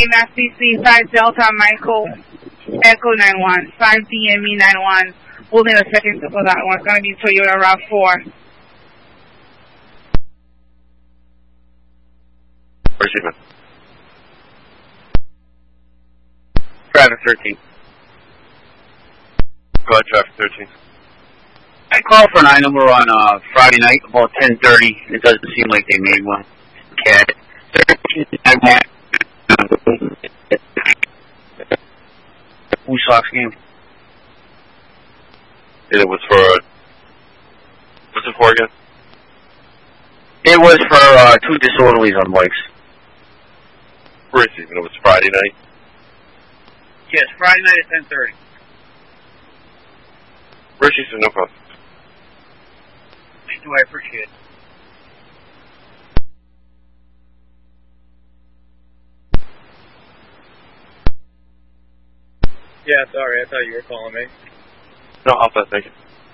MACC 5 Delta Michael Echo 91, 5 DME 91. We'll need a second for that one. It's going to be Toyota RAV4. Receiving. Traffic 13. Go ahead, traffic 13. I called for an I number on Friday night about 10:30. It doesn't seem like they made one. Cat. Blue Sox game. It was for, what's it for again? It was for 2 disorderlies on bikes. Receiving. It was Friday night. Yes, Friday night at 10:30. Receiving, no problem. Thank you, I appreciate it. Yeah, sorry, I thought you were calling me. No, I'll thank you.